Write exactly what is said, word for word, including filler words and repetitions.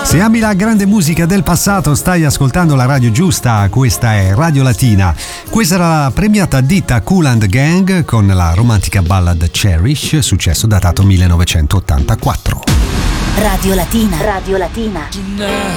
Se ami la grande musica del passato, stai ascoltando la radio giusta. Questa è Radio Latina. Questa era la premiata ditta Kool and the Gang con la romantica ballad Cherish, successo datato millenovecentottantaquattro. Radio Latina. Radio Latina.